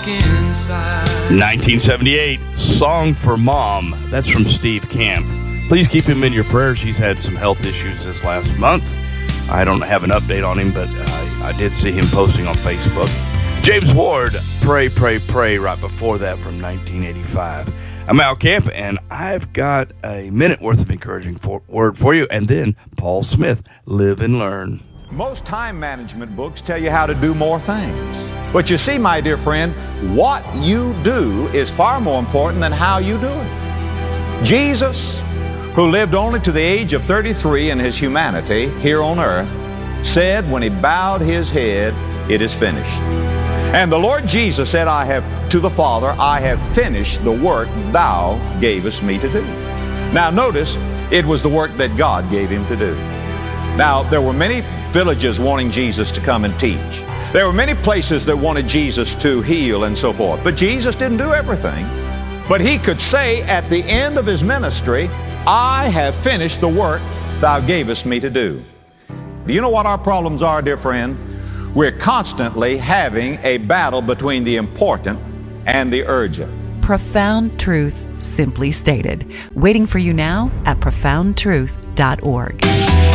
inside. 1978, Song for Mom. That's from Steve Camp. Please keep him in your prayers. He's had some health issues this last month. I don't have an update on him, but I did see him posting on Facebook. James Ward, Pray, Pray, Pray, right before that from 1985. I'm Al Camp, and I've got a minute worth of encouraging word for you, and then Paul Smith, Live and Learn. Most time management books tell you how to do more things. But you see, my dear friend, what you do is far more important than how you do it. Jesus, who lived only to the age of 33 in his humanity here on earth, said when he bowed his head, "It is finished." And the Lord Jesus said, to the Father, "I have finished the work thou gavest me to do." Now notice, it was the work that God gave him to do. Now, there were many villages wanting Jesus to come and teach. There were many places that wanted Jesus to heal and so forth. But Jesus didn't do everything. But he could say at the end of his ministry, "I have finished the work thou gavest me to do." Do you know what our problems are, dear friend? We're constantly having a battle between the important and the urgent. Profound truth, simply stated. Waiting for you now at profoundtruth.org.